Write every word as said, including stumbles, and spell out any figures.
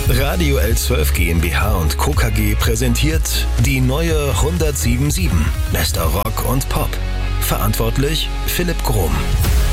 Radio L zwölf GmbH und Co. K G präsentiert die neue hundertsieben Komma sieben. Bester Rock und Pop. Verantwortlich Philipp Grohm.